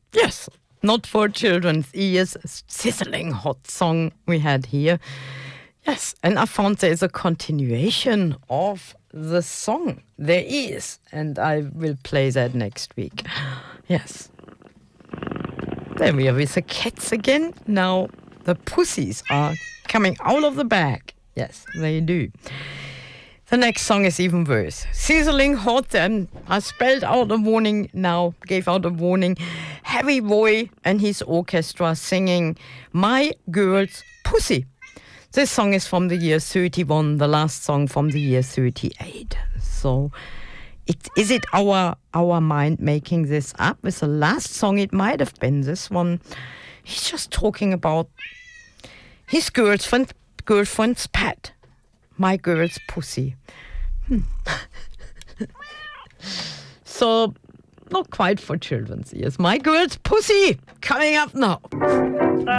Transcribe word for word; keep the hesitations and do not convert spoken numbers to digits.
Yes, not for children's ears. Sizzling hot song we had here. Yes, and I found there is a continuation of the song. There is, and I will play that next week. Yes. There we are with the cats again. Now the pussies are coming out of the bag. Yes, they do. The next song is even worse. Sizzling hot, and I spelled out a warning now, gave out a warning. Heavy Boy and his orchestra singing My Girl's Pussy. This song is from the year thirty-one, the last song from the year thirty-eight. So, it, is it our our mind making this up? With the last song, it might have been this one. He's just talking about his girlfriend, girlfriend's pet. My girl's pussy. Hmm. So, not quite for children's ears. My Girl's Pussy, coming up now.